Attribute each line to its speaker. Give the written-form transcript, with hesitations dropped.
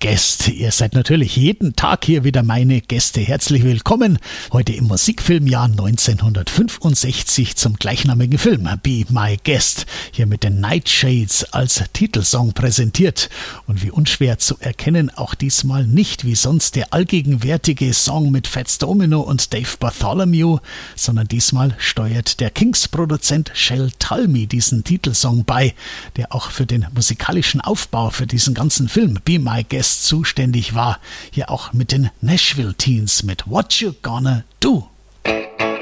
Speaker 1: Guest. Ihr seid natürlich jeden Tag hier wieder meine Gäste. Herzlich willkommen heute im Musikfilmjahr 1965 zum gleichnamigen Film Be My Guest. Hier mit den Nightshades als Titelsong präsentiert. Und wie unschwer zu erkennen, auch diesmal nicht wie sonst der allgegenwärtige Song mit Fats Domino und Dave Bartholomew, sondern diesmal steuert der Kings-Produzent Shel Talmy diesen Titelsong bei, der auch für den musikalischen Aufbau für diesen ganzen Film Be My Guest zuständig war. Hier auch mit den Nashville Teens mit What You Gonna Do?